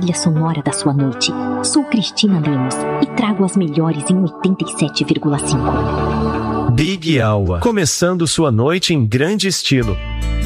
trilha sonora da sua noite. Sou Cristina Lemos e trago as melhores em 87,5. Big Aua, começando sua noite em grande estilo.